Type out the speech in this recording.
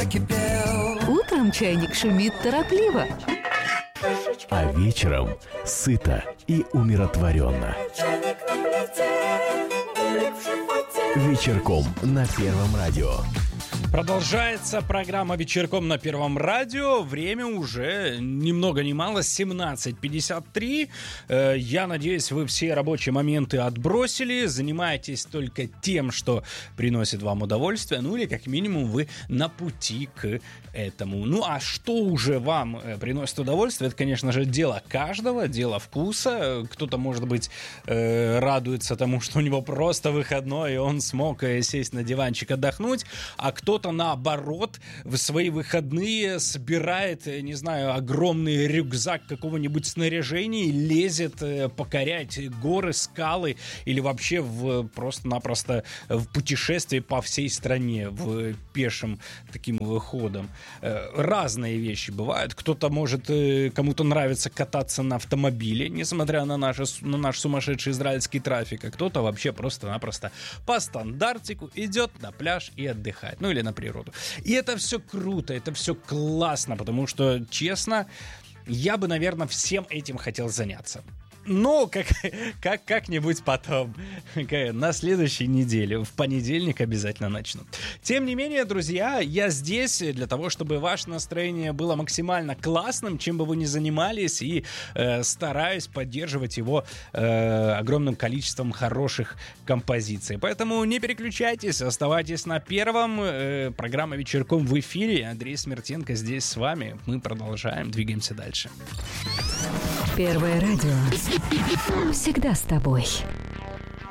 закипел. Утром чайник шумит торопливо, А вечером сыто и умиротворенно. Чайник на плите, гулик в животе. Вечерком на Первом радио. Продолжается программа «Вечерком» на Первом радио. Время уже ни много ни мало 17:53. Я надеюсь, вы все рабочие моменты отбросили. Занимаетесь только тем, что приносит вам удовольствие. Ну или как минимум вы на пути к этому. Ну а что уже вам приносит удовольствие? Это, конечно же, дело каждого, дело вкуса. Кто-то, может быть, радуется тому, что у него просто выходной, и он смог сесть на диванчик отдохнуть. А кто-то, наоборот, в свои выходные собирает, не знаю, огромный рюкзак какого-нибудь снаряжения и лезет покорять горы, скалы или вообще просто-напросто в путешествие по всей стране, в пешим таким ходом. Разные вещи бывают. Кто-то может, кому-то нравится кататься на автомобиле, несмотря на наш сумасшедший израильский трафик, а кто-то вообще просто-напросто по стандартику идет на пляж и отдыхает. Ну или на природу. И это все круто, это все классно, потому что, честно, я бы, наверное, всем этим хотел заняться. Но как-нибудь потом, на следующей неделе, в понедельник обязательно начну. Тем не менее, друзья, я здесь для того, чтобы ваше настроение было максимально классным, чем бы вы ни занимались, и стараюсь поддерживать его огромным количеством хороших композиций. Поэтому не переключайтесь, оставайтесь на Первом. Программа «Вечерком» в эфире. Андрей Смертенко здесь с вами. Мы продолжаем, двигаемся дальше. Первое радио всегда с тобой.